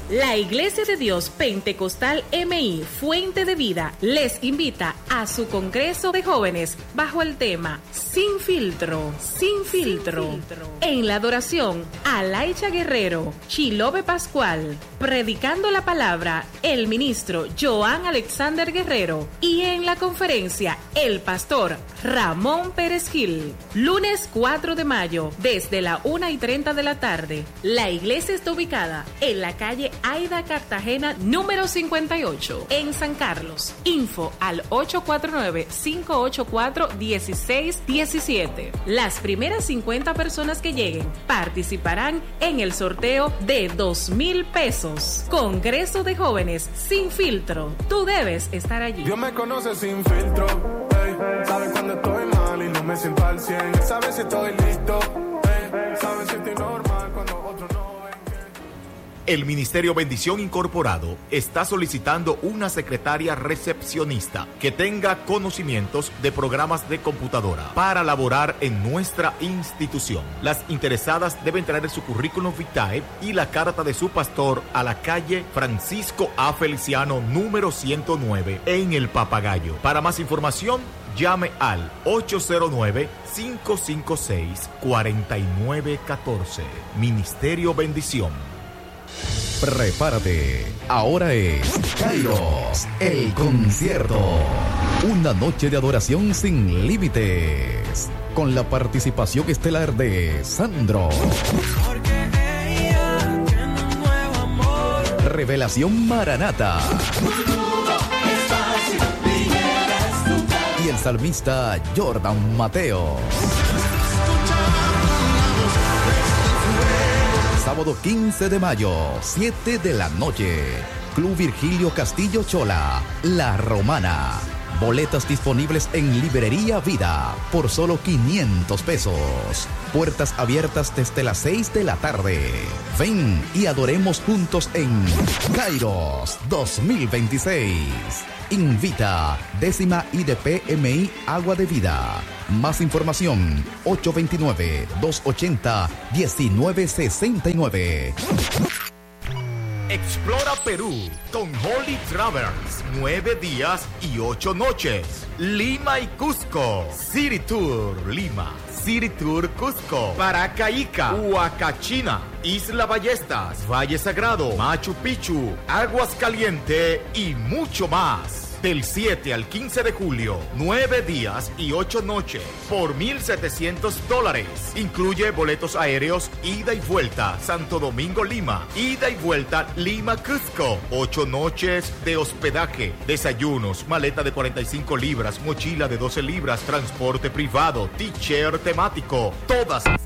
La Iglesia de Dios Pentecostal MI Fuente de Vida les invita a su Congreso de Jóvenes bajo el tema Sin Filtro, Sin Filtro. En la adoración, Alaicha Guerrero, Chilobe Pascual, predicando la palabra, el ministro Joan Alexander Guerrero, y en la conferencia, el pastor Ramón Pérez Gil. Lunes 4 de mayo, desde la 1:30 de la tarde. La iglesia está ubicada en la calle Aida Cartagena, número 58, en San Carlos. Info al 849-584-1617. Las primeras 50 personas que lleguen participarán en el sorteo de 2,000 pesos. Congreso de Jóvenes Sin Filtro. Tú debes estar allí. Dios me conoce sin filtro. Sabe cuando estoy mal y no me siento al 100. Sabe si estoy listo. Sabe si estoy normal cuando otros no ven que... El Ministerio Bendición Incorporado está solicitando una secretaria recepcionista que tenga conocimientos de programas de computadora para laborar en nuestra institución. Las interesadas deben traer su currículum vitae y la carta de su pastor a la calle Francisco A. Feliciano, número 109, en El Papagayo. Para más información, llame al 809-556-4914. Ministerio Bendición. Prepárate, ahora es Kairos, el concierto. Una noche de adoración sin límites, con la participación estelar de Sandro. Revelación Maranata. Y el salmista Jordan Mateo. Sábado 15 de mayo, 7 de la noche. Club Virgilio Castillo Chola, La Romana. Boletas disponibles en Librería Vida por solo 500 pesos. Puertas abiertas desde las 6 de la tarde. Ven y adoremos juntos en Kairos 2026. Invita 10ª IDPMI Agua de Vida. Más información 829-280-1969. Explora Perú con Holy Travels, 9 días y 8 noches. Lima y Cusco, City Tour Lima, City Tour Cusco, Paracaica, Huacachina, Isla Ballestas, Valle Sagrado, Machu Picchu, Aguascaliente y mucho más. Del 7 al 15 de julio, 9 días y 8 noches por $1,700. Incluye boletos aéreos, ida y vuelta, Santo Domingo, Lima, ida y vuelta, Lima, Cusco. 8 noches de hospedaje, desayunos, maleta de 45 libras, mochila de 12 libras, transporte privado, t-shirt temático. Todas